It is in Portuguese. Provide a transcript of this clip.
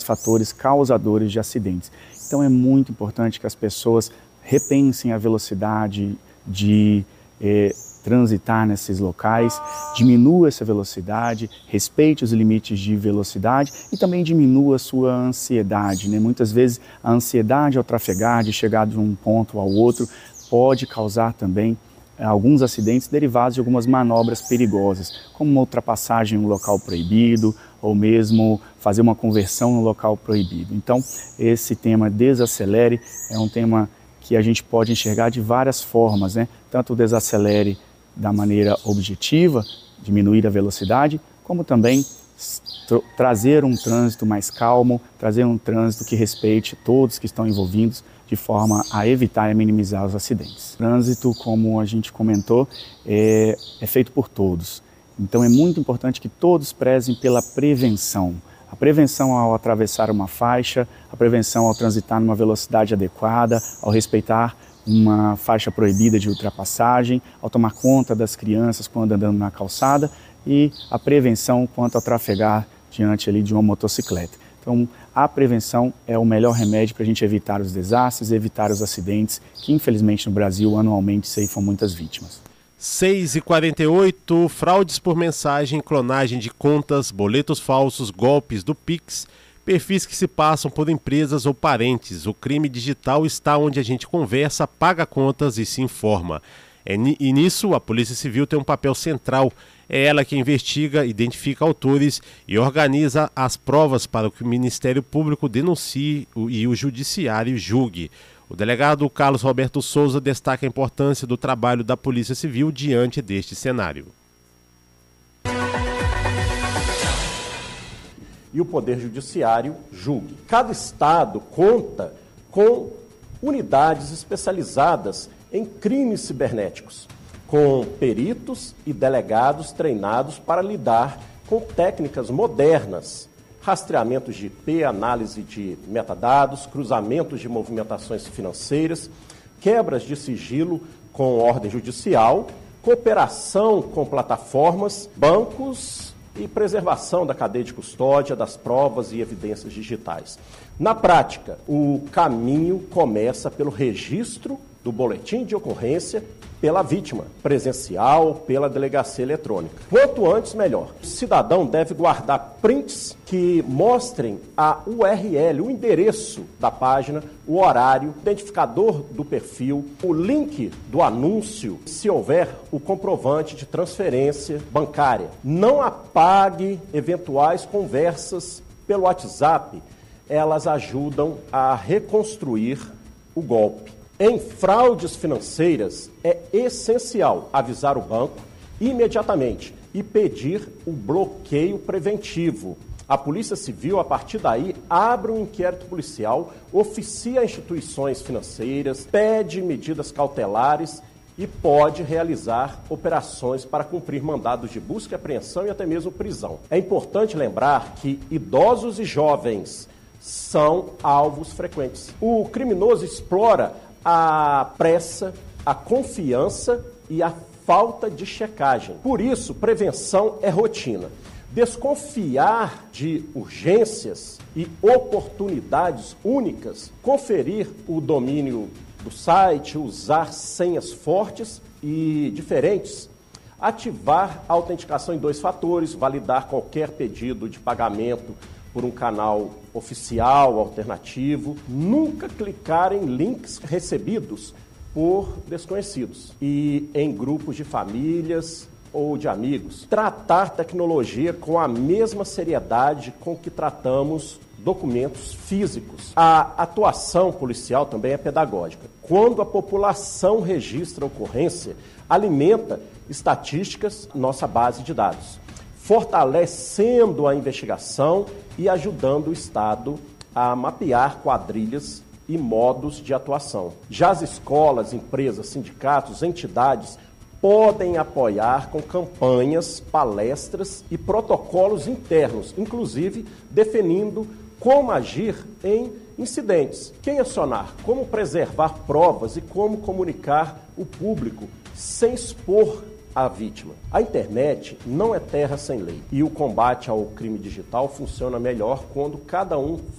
fatores causadores de acidentes. Então é muito importante que as pessoas repensem a velocidade de transitar nesses locais, diminua essa velocidade, respeite os limites de velocidade e também diminua a sua ansiedade, né? Muitas vezes a ansiedade ao trafegar, de chegar de um ponto ao outro, pode causar também alguns acidentes derivados de algumas manobras perigosas, como uma ultrapassagem em um local proibido ou mesmo fazer uma conversão no local proibido. Então, esse tema desacelere é um tema que a gente pode enxergar de várias formas, né? Tanto o desacelere da maneira objetiva, diminuir a velocidade, como também trazer um trânsito mais calmo, trazer um trânsito que respeite todos que estão envolvidos, de forma a evitar e minimizar os acidentes. O trânsito, como a gente comentou, é feito por todos. Então é muito importante que todos prezem pela prevenção. A prevenção ao atravessar uma faixa, a prevenção ao transitar numa velocidade adequada, ao respeitar uma faixa proibida de ultrapassagem, ao tomar conta das crianças quando andando na calçada e a prevenção quanto ao trafegar diante ali de uma motocicleta. Então, a prevenção é o melhor remédio para a gente evitar os desastres, evitar os acidentes que, infelizmente, no Brasil, anualmente ceifam muitas vítimas. 6h48, fraudes por mensagem, clonagem de contas, boletos falsos, golpes do Pix, perfis que se passam por empresas ou parentes. O crime digital está onde a gente conversa, paga contas e se informa. E nisso, a Polícia Civil tem um papel central. É ela que investiga, identifica autores e organiza as provas para que o Ministério Público denuncie e o Judiciário julgue. O delegado Carlos Roberto Souza destaca a importância do trabalho da Polícia Civil diante deste cenário. E o Poder Judiciário julgue. Cada estado conta com unidades especializadas em crimes cibernéticos, com peritos e delegados treinados para lidar com técnicas modernas, rastreamento de IP, análise de metadados, cruzamentos de movimentações financeiras, quebras de sigilo com ordem judicial, cooperação com plataformas, bancos e preservação da cadeia de custódia, das provas e evidências digitais. Na prática, o caminho começa pelo registro do boletim de ocorrência pela vítima, presencial, pela delegacia eletrônica. Quanto antes, melhor. O cidadão deve guardar prints que mostrem a URL, o endereço da página, o horário, o identificador do perfil, o link do anúncio, se houver o comprovante de transferência bancária. Não apague eventuais conversas pelo WhatsApp. Elas ajudam a reconstruir o golpe. Em fraudes financeiras, é essencial avisar o banco imediatamente e pedir o bloqueio preventivo. A Polícia Civil, a partir daí, abre um inquérito policial, oficia instituições financeiras, pede medidas cautelares e pode realizar operações para cumprir mandados de busca e apreensão e até mesmo prisão. É importante lembrar que idosos e jovens são alvos frequentes. O criminoso explora a pressa, a confiança e a falta de checagem. Por isso, prevenção é rotina. Desconfiar de urgências e oportunidades únicas, conferir o domínio do site, usar senhas fortes e diferentes, ativar a autenticação em 2 fatores, validar qualquer pedido de pagamento por um canal oficial, alternativo, nunca clicar em links recebidos por desconhecidos e em grupos de famílias ou de amigos. Tratar tecnologia com a mesma seriedade com que tratamos documentos físicos. A atuação policial também é pedagógica. Quando a população registra a ocorrência, alimenta estatísticas, nossa base de dados, fortalecendo a investigação e ajudando o Estado a mapear quadrilhas e modos de atuação. Já as escolas, empresas, sindicatos, entidades podem apoiar com campanhas, palestras e protocolos internos, inclusive definindo como agir em incidentes, quem acionar, como preservar provas e como comunicar o público sem expor a vítima. A internet não é terra sem lei e o combate ao crime digital funciona melhor quando cada um